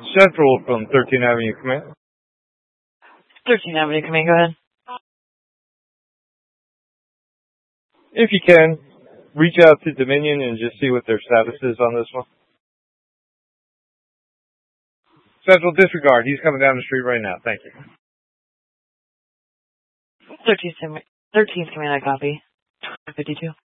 Central from 13th Avenue Command. 13th Avenue Command, go ahead. If you can, reach out to Dominion and just see what their status is on this one. Central, disregard. He's coming down the street right now. Thank you. 13th Command, I copy. 52.